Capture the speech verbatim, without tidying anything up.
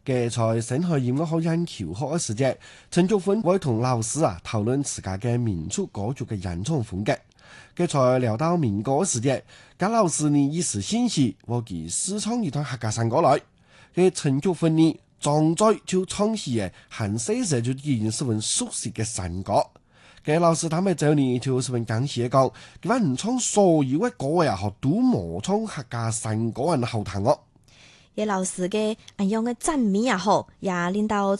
嘅在星海音樂學院求學嘅時節，陳竹芬會同老師啊討論自家嘅民族歌曲嘅演唱風格。佢在聊到民歌嘅時節，賈老師呢一時興起，我佢試唱一段客家山歌來。佢陳竹芬呢張嘴就唱起嘅，很細細就已經十分熟悉嘅山歌。嘅老師他們就呢就十分感謝講，佢話唔唱所有嘅歌呀，學都冇唱客家山歌人後談哦。 嘅老師嘅咁樣嘅讚美也好，也令到